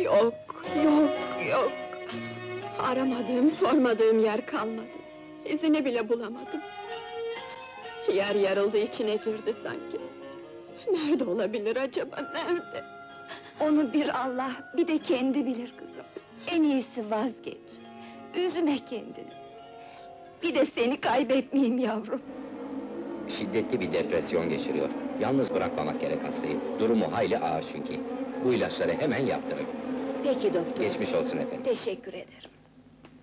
Yok, yok, yok! Aramadığım, sormadığım yer kalmadı. İzini bile bulamadım. Yer yarıldı, içine girdi sanki. Nerede olabilir acaba, nerede? Onu bir Allah, bir de kendi bilir kızım. En iyisi vazgeç. Üzme kendini. Bir de seni kaybetmeyeyim yavrum. Şiddetli bir depresyon geçiriyor. Yalnız bırakmamak gerek hastayı. Durumu hayli ağır çünkü. Bu ilaçları hemen yaptırın. Peki doktor. Geçmiş olsun efendim. Teşekkür ederim.